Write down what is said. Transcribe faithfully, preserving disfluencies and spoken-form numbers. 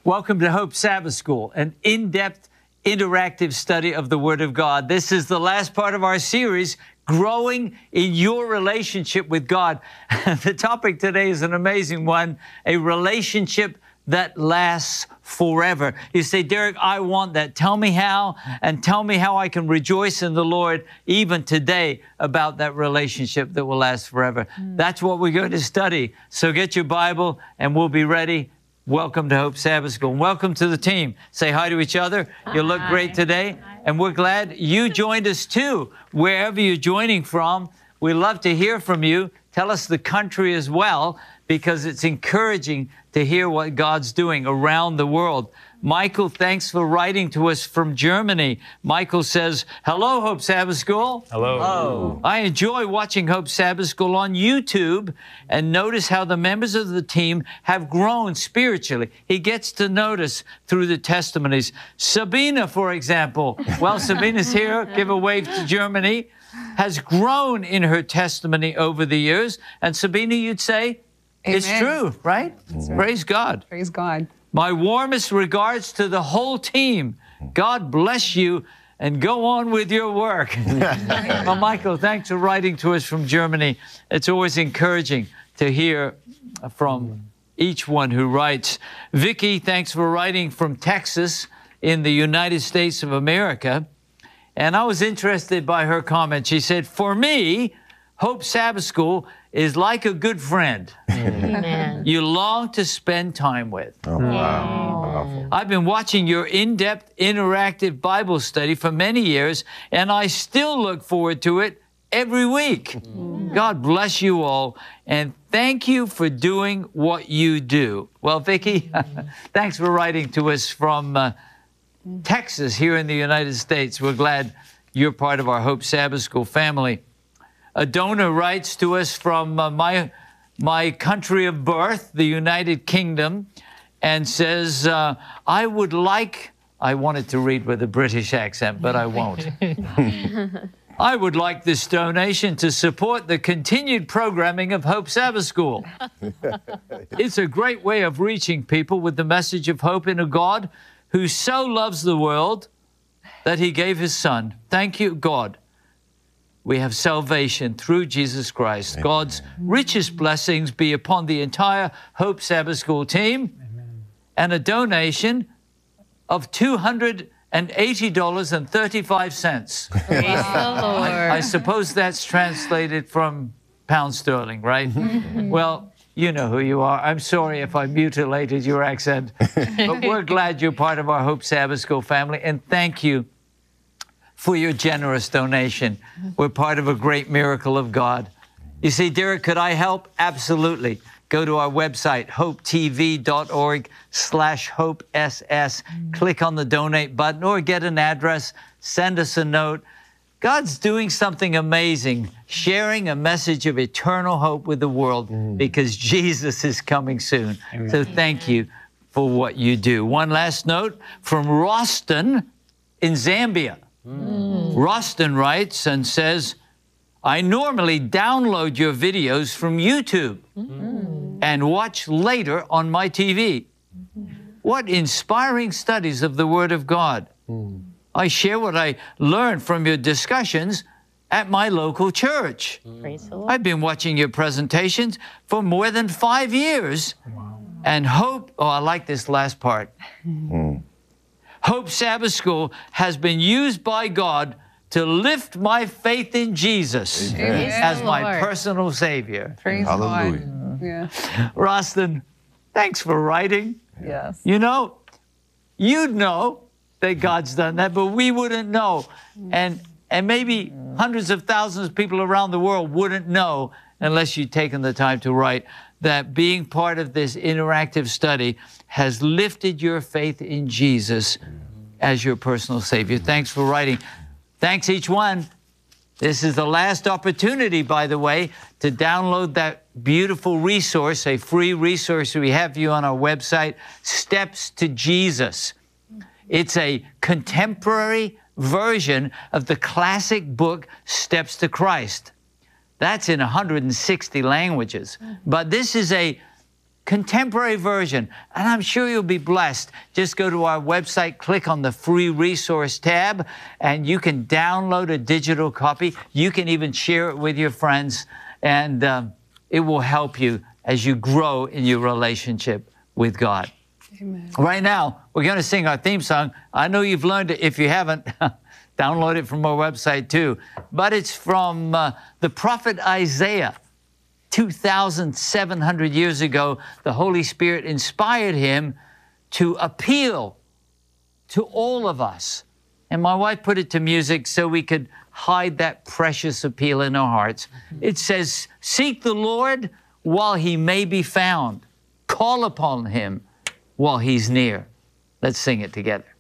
Welcome to Hope Sabbath School, an in-depth, interactive study of the Word of God. This is the last part of our series, Growing in Your Relationship with God. The topic today is an amazing one, a relationship that lasts forever. You say, Derek, I want that. Tell me how, and tell me how I can rejoice in the Lord even today about that relationship that will last forever. Mm. That's what we're going to study. So get your Bible, and we'll be ready. Welcome to Hope Sabbath School. Welcome to the team. Say hi to each other. You look great today, and we're glad you joined us too, wherever you're joining from. We love to hear from you. Tell us the country as well, because it's encouraging to hear what God's doing around the world. Michael, thanks for writing to us from Germany. Michael says, hello, Hope Sabbath School. Hello. Hello. I enjoy watching Hope Sabbath School on YouTube and notice how the members of the team have grown spiritually. He gets to notice through the testimonies. Sabina, for example, well, Sabina's here, give a wave to Germany, has grown in her testimony over the years. And Sabina, you'd say, Amen. It's true, right? Right? Praise God. Praise God. My warmest regards to the whole team. God bless you, and go on with your work. Well, Michael, thanks for writing to us from Germany. It's always encouraging to hear from each one who writes. Vicky, thanks for writing from Texas in the United States of America. And I was interested by her comment. She said, for me, Hope Sabbath School is like a good friend. Amen. You long to spend time with. Oh, wow. I've been watching your in-depth, interactive Bible study for many years, and I still look forward to it every week. Mm. God bless you all, and thank you for doing what you do. Well, Vicki, thanks for writing to us from uh, Texas here in the United States. We're glad you're part of our Hope Sabbath School family. A donor writes to us from uh, my, my country of birth, the United Kingdom, and says, uh, I would like, I wanted to read with a British accent, but I won't. I would like this donation to support the continued programming of Hope Sabbath School. It's a great way of reaching people with the message of hope in a God who so loves the world that he gave his son. Thank you, God. We have salvation through Jesus Christ. Amen. God's richest blessings be upon the entire Hope Sabbath School team. Amen. And a donation of two hundred eighty dollars and thirty-five cents. Praise the Lord. I, I suppose that's translated from pound sterling, right? Well, you know who you are. I'm sorry if I mutilated your accent, but we're glad you're part of our Hope Sabbath School family, and thank you for your generous donation. We're part of a great miracle of God. You see, Derek, could I help? Absolutely. Go to our website, hopetv.org slash hopess. Click on the donate button or get an address. Send us a note. God's doing something amazing, sharing a message of eternal hope with the world mm. because Jesus is coming soon. Amen. So thank you for what you do. One last note from Roston in Zambia. Mm. Roston writes and says, I normally download your videos from YouTube mm. and watch later on my T V. Mm. What inspiring studies of the Word of God. Mm. I share what I learned from your discussions at my local church. Praise the Lord. I've been watching your presentations for more than five years. Wow. And hope, oh, I like this last part. Mm. Hope Sabbath School has been used by God to lift my faith in Jesus Amen. As my personal Savior. Praise Hallelujah. God. Yeah. Roston, thanks for writing. Yes. You know, you'd know that God's done that, but we wouldn't know. And, and maybe hundreds of thousands of people around the world wouldn't know unless you'd taken the time to write that being part of this interactive study has lifted your faith in Jesus as your personal Savior. Thanks for writing. Thanks, each one. This is the last opportunity, by the way, to download that beautiful resource, a free resource we have for you on our website, Steps to Jesus. It's a contemporary version of the classic book, Steps to Christ. That's in one hundred sixty languages. But this is a contemporary version, and I'm sure you'll be blessed. Just go to our website, click on the free resource tab, and you can download a digital copy. You can even share it with your friends, and um, it will help you as you grow in your relationship with God. Amen. Right now, we're going to sing our theme song. I know you've learned it. If you haven't, download it from our website too. But it's from uh, the prophet Isaiah. two thousand seven hundred years ago, the Holy Spirit inspired him to appeal to all of us. And my wife put it to music so we could hide that precious appeal in our hearts. It says, "Seek the Lord while he may be found. Call upon him while he's near." Let's sing it together.